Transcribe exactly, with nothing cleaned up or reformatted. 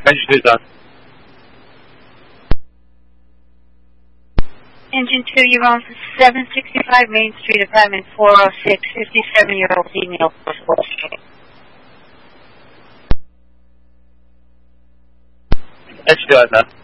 Engine two done. Engine two, you're on for seven sixty-five Main Street, apartment four oh six, fifty-seven-year-old female, first floor street. Engine two, I've done.